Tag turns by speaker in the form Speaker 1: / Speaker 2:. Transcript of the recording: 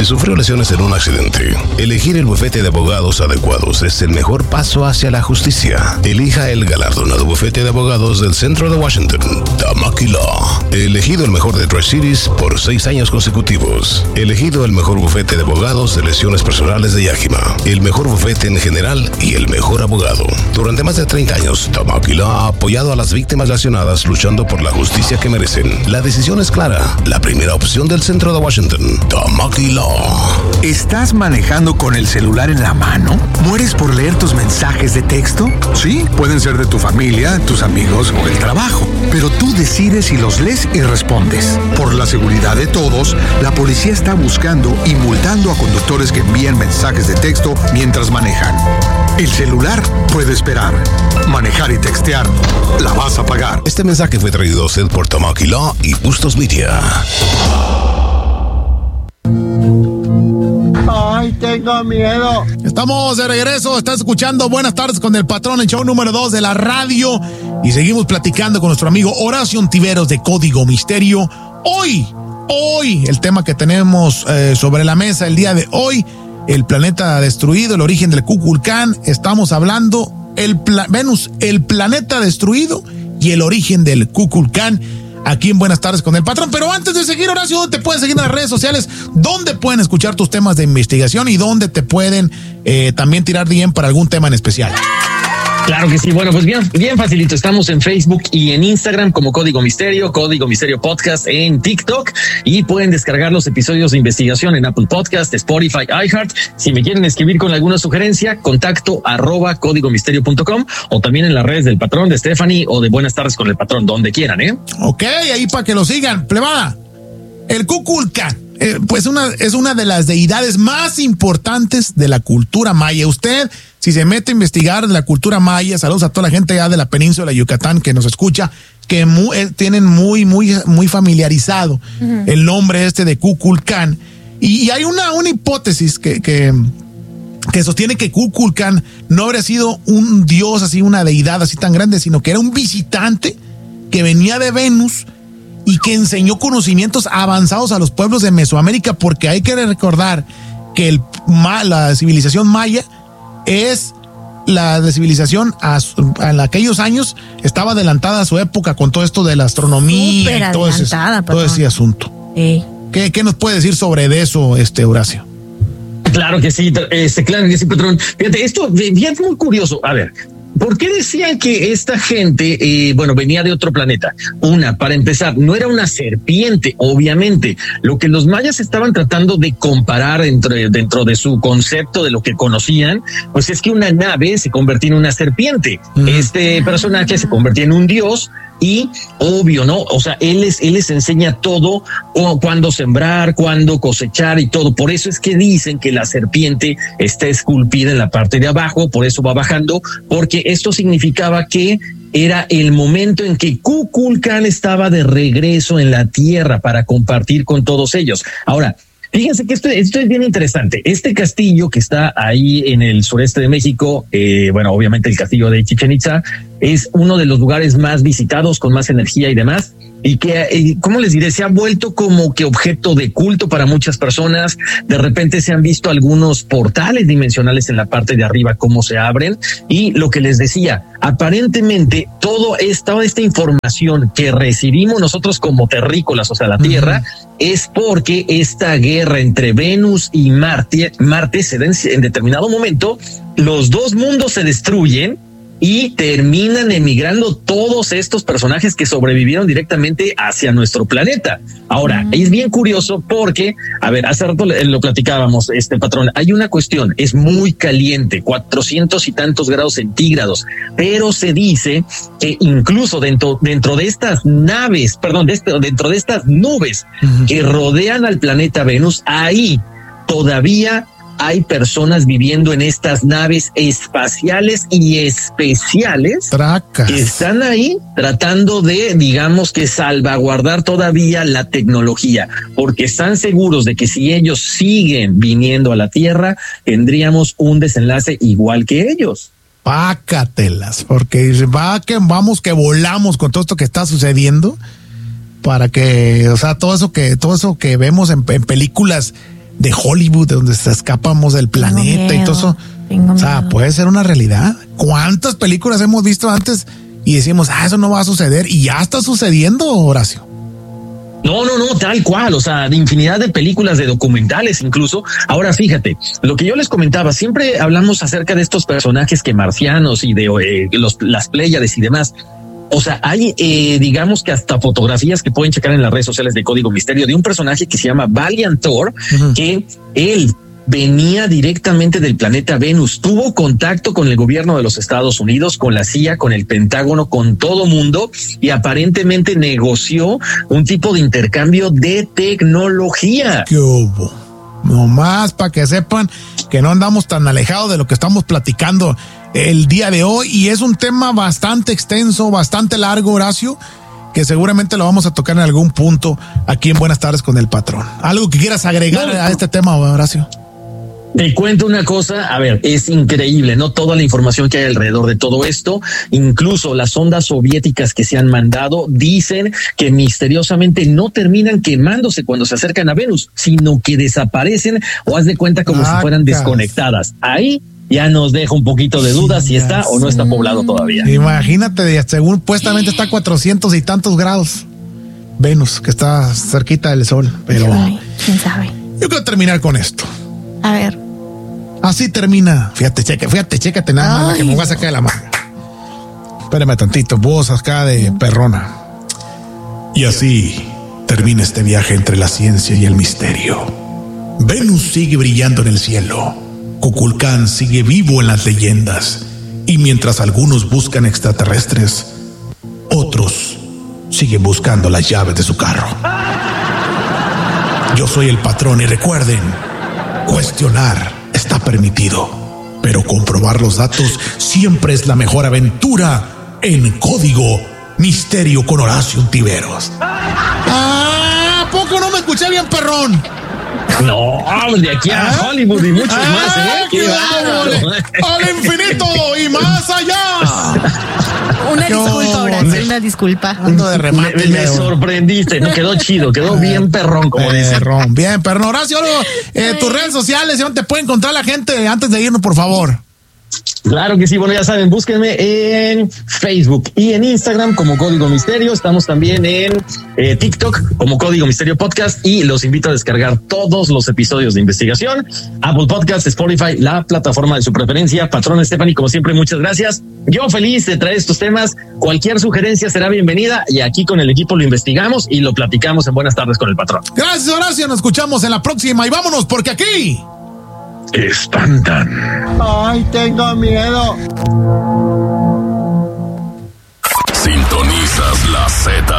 Speaker 1: Si sufrió lesiones en un accidente, elegir el bufete de abogados adecuados es el mejor paso hacia la justicia. Elija el galardonado bufete de abogados del centro de Washington, Tamaki Law. Elegido el mejor de Tri-Cities por 6 años consecutivos. Elegido el mejor bufete de abogados de lesiones personales de Yakima. El mejor bufete en general y el mejor abogado. Durante más de 30 años, Tamaki Law ha apoyado a las víctimas lesionadas luchando por la justicia que merecen. La decisión es clara. La primera opción del centro de Washington, Tamaki Law.
Speaker 2: ¿Estás manejando con el celular en la mano? ¿Mueres por leer tus mensajes de texto? Sí, pueden ser de tu familia, tus amigos o el trabajo. Pero tú decides si los lees y respondes. Por la seguridad de todos, la policía está buscando y multando a conductores que envían mensajes de texto mientras manejan. El celular puede esperar. Manejar y textear la vas a pagar.
Speaker 1: Este mensaje fue traído a usted por Tamaki Law y Bustos Media.
Speaker 3: ¡Ay, tengo miedo!
Speaker 4: Estamos de regreso, estás escuchando Buenas Tardes con el Patrón, el show número 2 de la radio. Y seguimos platicando con nuestro amigo Horacio Ontiveros de Código Misterio. Hoy, el tema que tenemos sobre la mesa el día de hoy, el planeta destruido, el origen del Kukulcán. Estamos hablando Venus, el planeta destruido y el origen del Kukulcán. Aquí en Buenas Tardes con el Patrón. Pero antes de seguir, Horacio, ¿dónde te pueden seguir en las redes sociales? ¿Dónde pueden escuchar tus temas de investigación? ¿Y dónde te pueden también tirar DM para algún tema en especial?
Speaker 5: Claro que sí. Bueno, pues bien facilito. Estamos en Facebook y en Instagram como Código Misterio Podcast, en TikTok, y pueden descargar los episodios de investigación en Apple Podcast, Spotify, iHeart. Si me quieren escribir con alguna sugerencia, contacto @códigomisterio.com, o también en las redes del Patrón, de Stephanie, o de Buenas Tardes con el Patrón, donde quieran, ¿eh?
Speaker 4: Ok, ahí para que lo sigan. Plebada, el Kukulcán, pues es una de las deidades más importantes de la cultura maya. Usted, si se mete a investigar de la cultura maya, saludos a toda la gente ya de la península de Yucatán que nos escucha, que tienen muy familiarizado el nombre de Kukulcán. Y hay una hipótesis que sostiene que Kukulcán no habría sido un dios así, una deidad así tan grande, sino que era un visitante que venía de Venus y que enseñó conocimientos avanzados a los pueblos de Mesoamérica, porque hay que recordar que la civilización maya es la de civilización en aquellos años estaba adelantada a su época con todo esto de la astronomía y todo ese asunto. ¿Qué nos puede decir sobre eso, Horacio?
Speaker 5: Claro que sí, Patrón. Fíjate, esto es muy curioso. A ver, ¿por qué decían que esta gente, venía de otro planeta? Para empezar, no era una serpiente, obviamente. Lo que los mayas estaban tratando de comparar dentro de su concepto de lo que conocían, pues es que una nave se convertía en una serpiente. Este personaje se convertía en un dios. Y obvio, ¿no? O sea, él les enseña todo, cuándo sembrar, cuándo cosechar y todo. Por eso es que dicen que la serpiente está esculpida en la parte de abajo, por eso va bajando, porque esto significaba que era el momento en que Kukulcán estaba de regreso en la tierra para compartir con todos ellos. Ahora, fíjense que esto es bien interesante. Este castillo que está ahí en el sureste de México, obviamente el castillo de Chichén Itzá, es uno de los lugares más visitados, con más energía y demás, y que, ¿cómo les diré? Se ha vuelto como que objeto de culto para muchas personas. De repente se han visto algunos portales dimensionales en la parte de arriba, cómo se abren, y lo que les decía, aparentemente toda esta información que recibimos nosotros como terrícolas, o sea, la Tierra, es porque esta guerra entre Venus y Marte se da en determinado momento, los dos mundos se destruyen y terminan emigrando todos estos personajes que sobrevivieron directamente hacia nuestro planeta. Ahora, es bien curioso porque, a ver, hace rato lo platicábamos, Patrón, hay una cuestión, es muy caliente, 400 y tantos grados centígrados, pero se dice que incluso dentro de estas naves, dentro de estas nubes que rodean al planeta Venus, ahí todavía hay personas viviendo en estas naves espaciales y especiales que están ahí tratando de, digamos que salvaguardar todavía la tecnología, porque están seguros de que si ellos siguen viniendo a la Tierra, tendríamos un desenlace igual que ellos.
Speaker 4: Pácatelas, porque vamos que volamos con todo esto que está sucediendo, para que, o sea, todo eso que vemos en películas de Hollywood, de donde escapamos del planeta y todo eso. O sea, puede ser una realidad. ¿Cuántas películas hemos visto antes y decimos, eso no va a suceder? Y ya está sucediendo, Horacio.
Speaker 5: No, tal cual, o sea, de infinidad de películas, de documentales incluso. Ahora fíjate, lo que yo les comentaba, siempre hablamos acerca de estos personajes que marcianos y de las Pléyades y demás. O sea, hay, digamos que hasta fotografías que pueden checar en las redes sociales de Código Misterio de un personaje que se llama Valiant Thor, que él venía directamente del planeta Venus, tuvo contacto con el gobierno de los Estados Unidos, con la CIA, con el Pentágono, con todo mundo, y aparentemente negoció un tipo de intercambio de tecnología.
Speaker 4: ¿Qué hubo? Nomás para que sepan que no andamos tan alejados de lo que estamos platicando el día de hoy, y es un tema bastante extenso, bastante largo, Horacio, que seguramente lo vamos a tocar en algún punto aquí en Buenas Tardes con el Patrón. ¿Algo que quieras agregar a este tema, Horacio?
Speaker 5: Te cuento una cosa, a ver, es increíble, ¿no? Toda la información que hay alrededor de todo esto, incluso las ondas soviéticas que se han mandado, dicen que misteriosamente no terminan quemándose cuando se acercan a Venus, sino que desaparecen o haz de cuenta como si fueran desconectadas. Ahí ya nos deja un poquito de dudas si está o no está poblado todavía.
Speaker 4: Imagínate, según supuestamente está a 400 y tantos grados Venus, que está cerquita del Sol, pero
Speaker 6: quién sabe.
Speaker 4: Yo quiero terminar con esto.
Speaker 6: A ver.
Speaker 4: Así termina. Fíjate, chécate nada más que me voy a sacar de la manga. Espérame tantito, voz acá de perrona. Y así termina este viaje entre la ciencia y el misterio. Venus sigue brillando en el cielo. Kukulcán sigue vivo en las leyendas. Y mientras algunos buscan extraterrestres, otros siguen buscando las llaves de su carro. Yo soy el Patrón y recuerden, cuestionar está permitido, pero comprobar los datos siempre es la mejor aventura en Código Misterio con Horacio Ontiveros. ¿A poco no me escuché bien, perrón?
Speaker 5: No, de aquí a Hollywood y muchos más, ¿eh?
Speaker 4: ¡Qué bárbaro! ¡Al infinito y más allá!
Speaker 6: Una disculpa, Horacio, una disculpa.
Speaker 4: De remate,
Speaker 5: me sorprendiste, no quedó chido, quedó bien perrón, como dice.
Speaker 4: Bien perrón. Horacio, tus redes sociales, ¿dónde te puede encontrar la gente antes de irnos, por favor?
Speaker 5: Claro que sí, bueno, ya saben, búsquenme en Facebook y en Instagram como Código Misterio. Estamos también en TikTok como Código Misterio Podcast y los invito a descargar todos los episodios de investigación. Apple Podcast, Spotify, la plataforma de su preferencia. Patrón Stephanie, como siempre, muchas gracias. Yo feliz de traer estos temas. Cualquier sugerencia será bienvenida y aquí con el equipo lo investigamos y lo platicamos en Buenas Tardes con el Patrón.
Speaker 4: Gracias, Horacio. Nos escuchamos en la próxima y vámonos porque aquí
Speaker 5: espantan.
Speaker 3: Ay, tengo miedo.
Speaker 1: Sintonizas la Z.